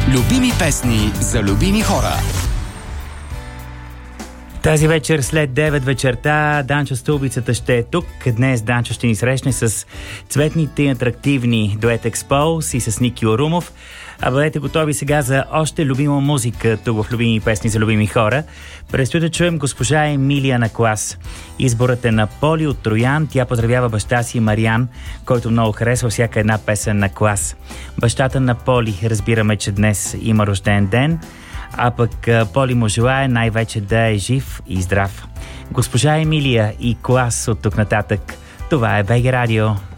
Любими песни за любими хора. Тази вечер след 9 вечерта Данчо Стълбицата ще е тук. Днес Данчо ще ни срещне с цветните и атрактивни дует Expose и с Ники Орумов. А бъдете готови сега за още любима музика тук в Любими песни за любими хора. Предстои да чуем госпожа Емилия Наклас. Изборът е на Поли от Троян. Тя поздравява баща си Мариан, който много харесва всяка една песен на Клас. Бащата на Поли, разбираме, че днес има рожден ден, а пък Поли му желае най-вече да е жив и здрав. Госпожа Емилия и Клас от тук нататък. Това е БГ Радио.